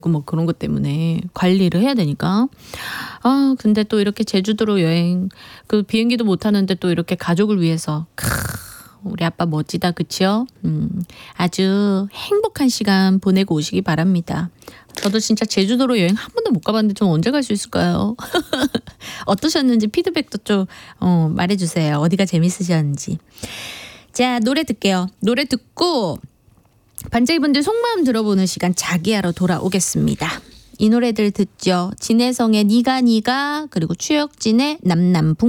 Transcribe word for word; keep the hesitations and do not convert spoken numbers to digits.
뭐 그런 것 때문에 관리를 해야 되니까. 아 근데 또 이렇게 제주도로 여행 그 비행기도 못 타는데 또 이렇게 가족을 위해서 크 우리 아빠 멋지다 그쵸? 음 아주 행복한 시간 보내고 오시기 바랍니다. 저도 진짜 제주도로 여행 한 번도 못 가봤는데 좀 언제 갈 수 있을까요? 어떠셨는지 피드백도 좀 어 말해 주세요. 어디가 재밌으셨는지. 자 노래 듣게요. 노래 듣고 반짝이분들 속마음 들어보는 시간 자기야로 돌아오겠습니다. 이 노래들 듣죠. 진혜성의 니가 니가 그리고 추혁진의 남남북